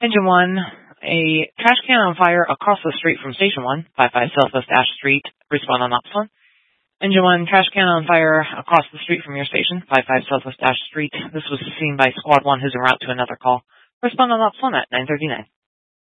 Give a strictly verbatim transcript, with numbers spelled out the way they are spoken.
Engine one, a trash can on fire across the street from Station one, five five Southwest Ash Street. Respond on Ops one. Engine one, trash can on fire across the street from your station, five five Southwest Ash Street. This was seen by Squad one who's en route to another call. Respond on Ops one at nine thirty-nine.